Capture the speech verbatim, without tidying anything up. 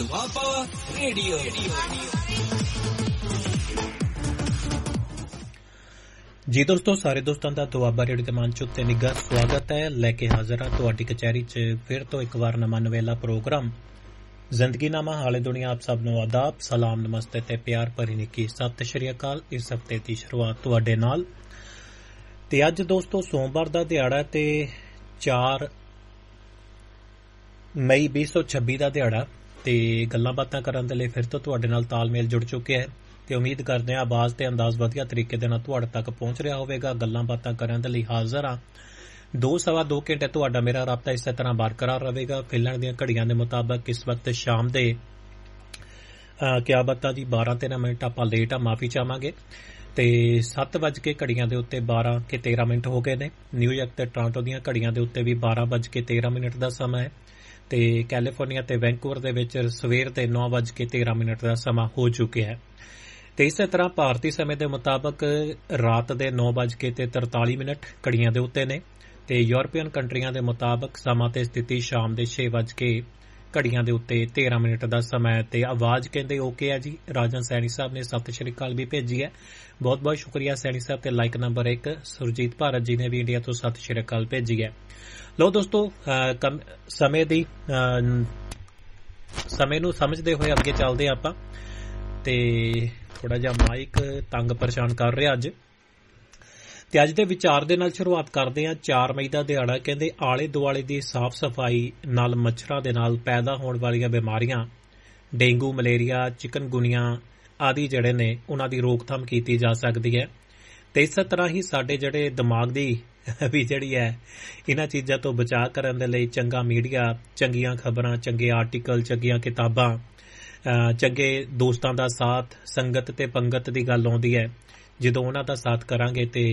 Doaba radio. ਜੀ ਦੋਸਤੋ, ਸਾਰੇ ਦੋਸਤਾਂ ਦਾ ਦੁਆਬਾ ਰੇਡੀਓ ਦੇ ਮੰਚ ਉੱਤੇ ਨਿੱਘਾ ਸਵਾਗਤ ਹੈ। ਲੈ ਕੇ ਹਾਜ਼ਰ ਹਾਂ ਤੁਹਾਡੀ ਕਚਹਿਰੀ 'ਚ ਫਿਰ ਤੋਂ ਇੱਕ ਵਾਰ ਨਵਾਂ ਨਵੇਲਾ ਪ੍ਰੋਗਰਾਮ ਜ਼ਿੰਦਗੀਨਾਮਾ। ਹਾਲੇ ਦੁਨੀਆ ਆਪ ਸਭ ਨੂੰ ਆਦਾਬ, ਸਲਾਮ, ਨਮਸਤੇ ਤੇ ਪਿਆਰ ਭਰੀ ਨਿੱਘੀ ਸਤਿ ਸ਼੍ਰੀ ਅਕਾਲ। ਇਸ ਹਫ਼ਤੇ ਦੀ ਸ਼ੁਰੂਆਤ ਤੁਹਾਡੇ ਨਾਲ ਤੇ ਅੱਜ ਦੋਸਤੋ ਸੋਮਵਾਰ ਦਾ ਦਿਹਾੜਾ ਤੇ ਚਾਰ ਮਈ ਵੀਹ ਸੌ ਛੱਬੀ ਦਾ ਦਿਹਾੜਾ ਤੇ ਗੱਲਾਂ ਬਾਤਾਂ ਕਰਨ ਦੇ ਲਈ ਫਿਰ ਤੋਂ ਤੁਹਾਡੇ ਨਾਲ ਤਾਲਮੇਲ ਜੁੜ ਚੁੱਕਿਆ ਹੈ ਤੇ ਉਮੀਦ ਕਰਦੇ ਹਾਂ ਆਵਾਜ਼ ਤੇ ਅੰਦਾਜ਼ ਵਧੀਆ ਤਰੀਕੇ ਦੇ ਨਾਲ ਤੁਹਾਡੇ ਤੱਕ ਪਹੁੰਚ ਰਿਹਾ ਹੋਵੇਗਾ। ਗੱਲਾਂ ਬਾਤਾਂ ਕਰਨ ਦੇ ਲਈ ਹਾਜ਼ਰ ਹਾਂ। ਦੋ ਸਵਾ ਦੋ ਘੰਟੇ ਤੁਹਾਡਾ ਮੇਰਾ ਰਾਬਤਾ ਇਸੇ ਤਰ੍ਹਾਂ ਬਰਕਰਾਰ ਰਹੇਗਾ। ਫਿਲਣ ਦੀਆਂ ਘੜੀਆਂ ਦੇ ਮੁਤਾਬਕ ਇਸ ਵਕਤ ਸ਼ਾਮ ਦੇ ਕਿਆ ਬਾਤਾਂ ਦੀ ਬਾਰਾਂ ਤੇਰਾਂ ਮਿੰਟ ਆਪਾਂ ਲੇਟ ਆ, ਮਾਫੀ ਚਾਹਾਂਗੇ ਤੇ ਸੱਤ ਵੱਜ ਕੇ ਘੜੀਆਂ ਦੇ ਉੱਤੇ ਬਾਰਾਂ ਕੇ ਤੇਰਾਂ ਮਿੰਟ ਹੋ ਗਏ ਨੇ। ਨਿਊਯਾਰਕ ਤੇ ਟੋਰਾਂਟੋ ਦੀਆਂ ਘੜੀਆਂ ਦੇ ਉੱਤੇ ਵੀ ਬਾਰਾਂ ਵੱਜ ਕੇ ਤੇਰਾਂ ਮਿੰਟ ਦਾ ਸਮਾਂ ਹੈ ਤੇ ਕੈਲੀਫੋਰਨੀਆ ਤੇ ਵੈਂਕੂਵਰ ਦੇ ਵਿੱਚ ਸਵੇਰ ਦੇ ਨੌ ਵੱਜ ਕੇ ਤੇਰਾਂ ਮਿੰਟ ਦਾ ਸਮਾਂ ਹੋ ਚੁੱਕਿਆ ਹੈ ਤੇ ਇਸੇ ਤਰ੍ਹਾਂ ਭਾਰਤੀ ਸਮੇਂ ਦੇ ਮੁਤਾਬਕ ਰਾਤ ਦੇ ਨੌ ਵੱਜ ਕੇ ਤੇ ਤਰਤਾਲੀ ਮਿੰਟ ਘੜੀਆਂ ਦੇ ਉੱਤੇ ਨੇ ਤੇ ਯੂਰਪੀਅਨ ਕੰਟਰੀਆਂ ਦੇ ਮੁਤਾਬਕ ਸਮਾਂ ਤੇ ਸਥਿਤੀ ਸ਼ਾਮ ਦੇ ਛੇ ਵੱਜ ਕੇ ਘੜੀਆਂ ਦੇ ਉੱਤੇ ਤੇਰਾਂ ਮਿੰਟ ਦਾ ਸਮਾਂ ਹੈ ਤੇ ਆਵਾਜ਼ ਕਹਿੰਦੇ ਓਕੇ ਹੈ ਜੀ। ਰਾਜਨ ਸੈਣੀ ਸਾਹਿਬ ਨੇ ਸਤਿ ਸ਼੍ਰੀ ਅਕਾਲ ਵੀ ਭੇਜੀ ਹੈ, ਬਹੁਤ ਬਹੁਤ ਸ਼ੁਕਰੀਆ ਸੈਣੀ ਸਾਹਿਬ। ਤੇ ਲਾਈਕ ਨੰਬਰ ਇੱਕ ਸੁਰਜੀਤ ਭਾਰਤ ਜੀ ਨੇ ਵੀ ਇੰਡੀਆ ਤੋਂ ਸਤਿ ਸ਼੍ਰੀ ਅਕਾਲ ਭੇਜੀ ਹੈ। ਲੋ ਦੋਸਤੋ, ਸਮੇਂ ਦੀ ਸਮੇਂ ਨੂੰ ਸਮਝਦੇ ਹੋਏ ਅੱਗੇ ਚੱਲਦੇ ਆਪਾਂ ਤੇ ਥੋੜਾ ਜਿਹਾ ਮਾਈਕ ਤੰਗ ਪਰੇਸ਼ਾਨ ਕਰ ਰਿਹਾ ਅੱਜ ਤੇ ਅੱਜ ਦੇ ਵਿਚਾਰ ਦੇ ਨਾਲ ਸ਼ੁਰੂਆਤ ਕਰਦੇ ਹਾਂ। ਚਾਰ ਮਈ ਦਾ ਦਿਹਾੜਾ ਕਹਿੰਦੇ ਆਲੇ ਦੁਆਲੇ ਦੀ ਸਾਫ਼ ਸਫਾਈ ਨਾਲ ਮੱਛਰਾਂ ਦੇ ਨਾਲ ਪੈਦਾ ਹੋਣ ਵਾਲੀਆਂ ਬਿਮਾਰੀਆਂ ਡੇਂਗੂ, ਮਲੇਰੀਆ, ਚਿਕਨਗੁਨੀਆ ਆਦਿ ਜਿਹੜੇ ਨੇ ਉਹਨਾਂ ਦੀ ਰੋਕਥਾਮ ਕੀਤੀ ਜਾ ਸਕਦੀ ਹੈ ਤੇ ਇਸੇ ਤਰ੍ਹਾਂ ਹੀ ਸਾਡੇ ਜਿਹੜੇ ਦਿਮਾਗ ਦੀ ਵੀ ਜਿਹੜੀ ਹੈ ਇਹਨਾਂ ਚੀਜ਼ਾਂ ਤੋਂ ਬਚਾਅ ਕਰਨ ਦੇ ਲਈ ਚੰਗਾ ਮੀਡੀਆ, ਚੰਗੀਆਂ ਖਬਰਾਂ, ਚੰਗੇ ਆਰਟੀਕਲ, ਚੰਗੀਆਂ ਕਿਤਾਬਾਂ, ਚੰਗੇ ਦੋਸਤਾਂ ਦਾ ਸਾਥ, ਸੰਗਤ ਤੇ ਪੰਗਤ ਦੀ ਗੱਲ ਆਉਂਦੀ ਹੈ। ਜਦੋਂ ਉਹਨਾਂ ਦਾ ਸਾਥ ਕਰਾਂਗੇ ਤੇ